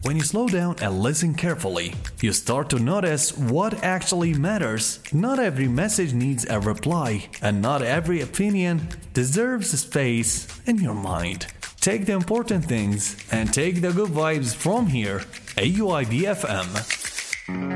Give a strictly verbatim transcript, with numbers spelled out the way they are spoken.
When you slow down and listen carefully, you start to notice what actually matters. Not every message needs a reply, and not every opinion deserves space in your mind. Take the important things and take the good vibes from here. A U I B F M.